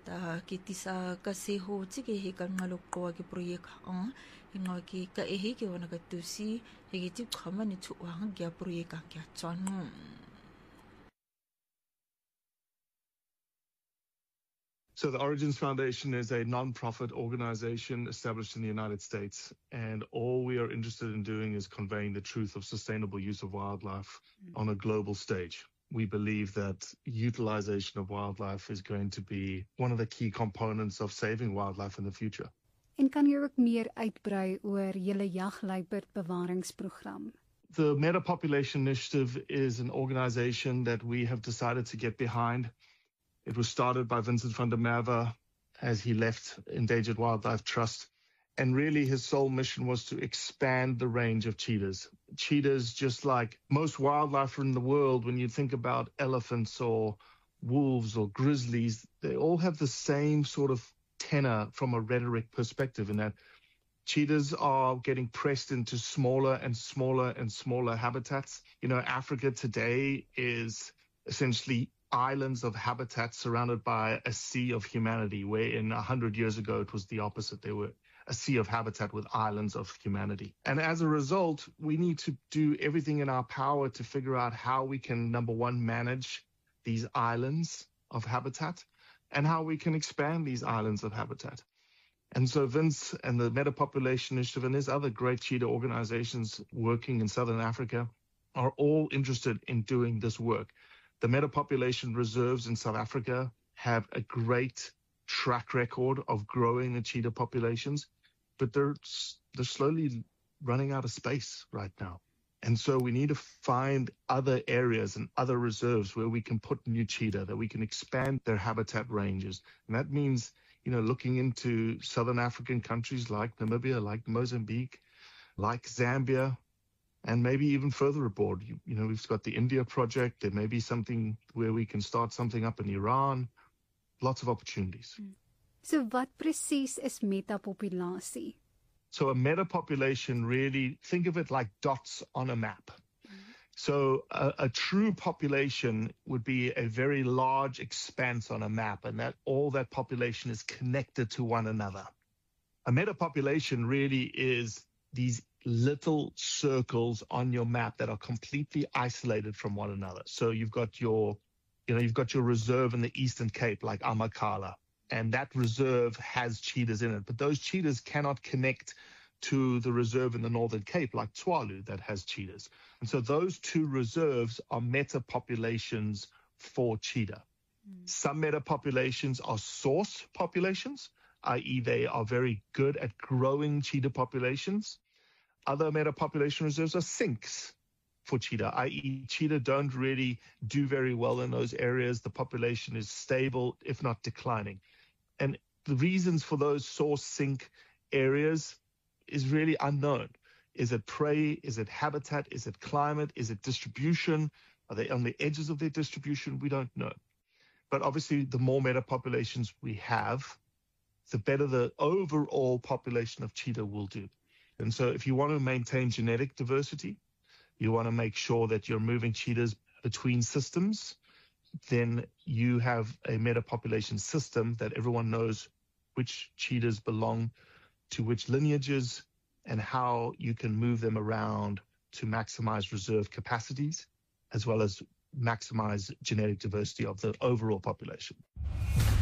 Ta kitisa kasi ho tiki he ka ngaloko ki proyek ang inga ki ka ehi ki wana ka tusi he ki tip kama ni tu wang ki proyek ang ki atson. So the Origins Foundation is a non-profit organization established in the United States, and all we are interested in doing is conveying the truth of sustainable use of wildlife on a global stage. We believe that utilization of wildlife is going to be one of the key components of saving wildlife in the future. En kan jy ook meer uitbrei oor julle jagluiperdbewaringsprogram? The Meta Population Initiative is an organization that we have decided to get behind. It was started by Vincent van der Merwe as he left Endangered Wildlife Trust. And really his sole mission was to expand the range of cheetahs. Cheetahs, just like most wildlife in the world, when you think about elephants or wolves or grizzlies, they all have the same sort of tenor from a rhetoric perspective, in that cheetahs are getting pressed into smaller and smaller and smaller habitats. You know, Africa today is essentially islands of habitat surrounded by a sea of humanity, where in 100 years ago it was the opposite. They were a sea of habitat with islands of humanity. And as a result, we need to do everything in our power to figure out how we can, number one, manage these islands of habitat and how we can expand these islands of habitat. And so Vince and the Meta Population Initiative and there's other great cheetah organizations working in Southern Africa are all interested in doing this work. The Meta Population Reserves in South Africa have a great track record of growing the cheetah populations, but they're slowly running out of space right now. And so we need to find other areas and other reserves where we can put new cheetah, that we can expand their habitat ranges. And that means, you know, looking into Southern African countries like Namibia, like Mozambique, like Zambia, and maybe even further abroad. You know, we've got the India project. There may be something where we can start something up in Iran. Lots of opportunities. So wat presies is metapopulasie? So a metapopulation, really, think of it like dots on a map. So a true population would be a very large expanse on a map, and that all that population is connected to one another. A metapopulation really is these little circles on your map that are completely isolated from one another. So you've got your reserve in the Eastern Cape, like Amakhala, and that reserve has cheetahs in it. But those cheetahs cannot connect to the reserve in the Northern Cape, like Tswalu, that has cheetahs. And so those two reserves are meta-populations for cheetah. Some meta-populations are source populations, i.e. they are very good at growing cheetah populations. Other meta-population reserves are sinks for cheetah, i.e. cheetah don't really do very well in those areas. The population is stable, if not declining. And the reasons for those source sink areas is really unknown. Is it prey? Is it habitat? Is it climate? Is it distribution? Are they on the edges of their distribution? We don't know. But obviously, the more meta-populations we have, the better the overall population of cheetah will do. And so if you want to maintain genetic diversity, you want to make sure that you're moving cheetahs between systems, then you have a meta-population system that everyone knows which cheetahs belong to which lineages and how you can move them around to maximize reserve capacities as well as maximize genetic diversity of the overall population.